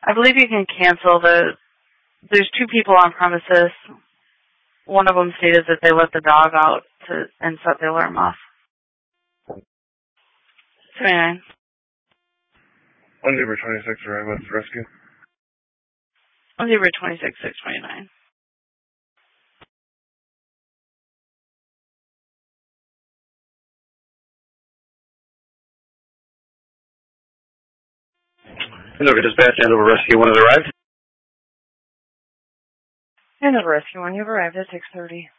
I believe you can cancel there's two people on premises. One of them stated that they let the dog out and set the alarm off. 29. On Zebra 26, arrive with rescue. On Zebra 26, 629. Look at dispatch, Andover Rescue 1 has arrived. Andover Rescue 1, you've arrived at 6:30.